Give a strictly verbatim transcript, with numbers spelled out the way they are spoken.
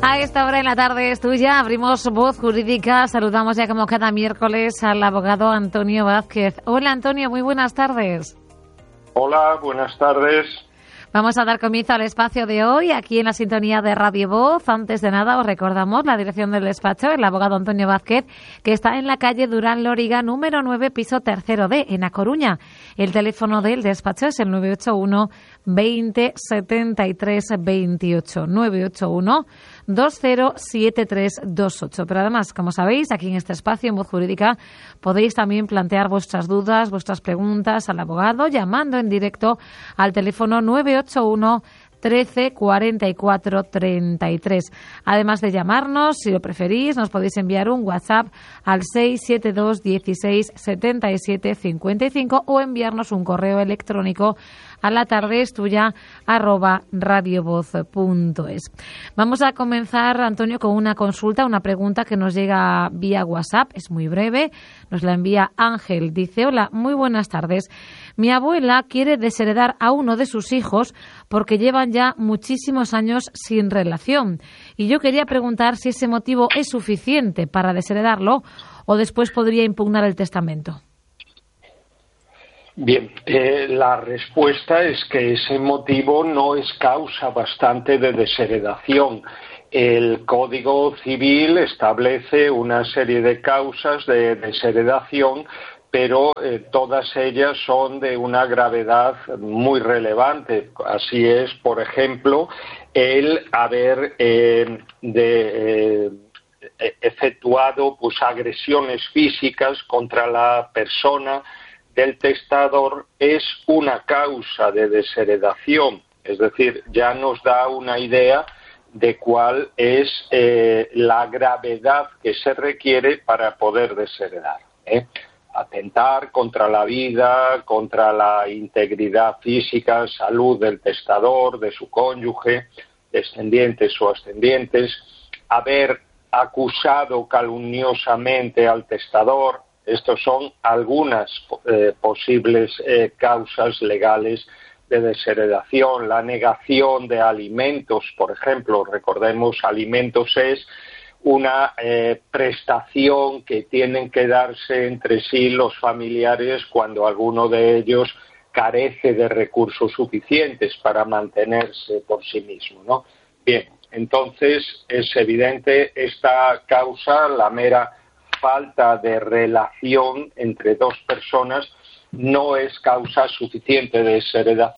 A esta hora en la tarde es tuya, abrimos Voz Jurídica, saludamos ya como cada miércoles al abogado Antonio Vázquez. Hola Antonio, muy buenas tardes. Hola, buenas tardes. Vamos a dar comienzo al espacio de hoy, aquí en la sintonía de Radio Voz. Antes de nada, os recordamos la dirección del despacho, el abogado Antonio Vázquez, que está en la calle Durán Lóriga, número nueve, piso tercero D, en A Coruña. El teléfono del despacho es el nueve ocho uno, veinte, setenta y tres, veintiocho, nueve ocho uno, veinte, setenta y tres, veintiocho. Pero además, como sabéis, aquí en este espacio, en Voz Jurídica, podéis también plantear vuestras dudas, vuestras preguntas al abogado, llamando en directo al teléfono nueve ocho uno, trece, cuarenta y cuatro, treinta y tres. Además de llamarnos, si lo preferís, nos podéis enviar un WhatsApp al seis siete dos, dieciséis, setenta y siete, cincuenta y cinco o enviarnos un correo electrónico a la tarde es tuya arroba radiovoz punto es. Vamos a comenzar, Antonio, con una consulta, una pregunta que nos llega vía WhatsApp. Es muy breve, nos la envía Ángel. Dice: hola, muy buenas tardes. Mi abuela quiere desheredar a uno de sus hijos porque llevan ya muchísimos años sin relación. Y yo quería preguntar si ese motivo es suficiente para desheredarlo o después podría impugnar el testamento. Bien, eh, la respuesta es que ese motivo no es causa bastante de desheredación. El Código Civil establece una serie de causas de desheredación, pero eh, todas ellas son de una gravedad muy relevante. Así es, por ejemplo, el haber eh, de, eh, efectuado pues, agresiones físicas contra la persona del testador es una causa de desheredación. Es decir, ya nos da una idea de cuál es eh, la gravedad que se requiere para poder desheredar, ¿eh? Atentar contra la vida, contra la integridad física, salud del testador, de su cónyuge, descendientes o ascendientes, haber acusado calumniosamente al testador. Estos son algunas eh, posibles eh, causas legales de desheredación. La negación de alimentos, por ejemplo, recordemos, alimentos es una eh, prestación que tienen que darse entre sí los familiares cuando alguno de ellos carece de recursos suficientes para mantenerse por sí mismo, ¿no? Bien, entonces es evidente esta causa, la mera falta de relación entre dos personas, no es causa suficiente de desheredación.